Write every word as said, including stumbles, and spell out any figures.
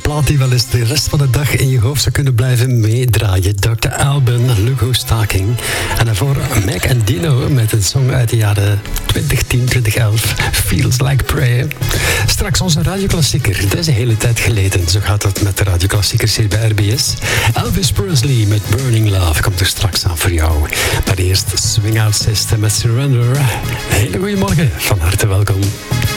plaat die wel eens de rest van de dag in je hoofd zou kunnen blijven meedraaien. dokter Alban, Look Who's Talking. En daarvoor Mac en Dino met een song uit de jaren twintig tien, twintig elf, Feels Like Prayer. Straks onze radioklassieker. Dat is een hele tijd geleden. Zo gaat dat met de radioklassiekers hier bij R B S. Elvis Presley met Burning Love komt er straks aan voor jou. Maar eerst Swing Out System met Surrender. Hele goede morgen, van harte welkom.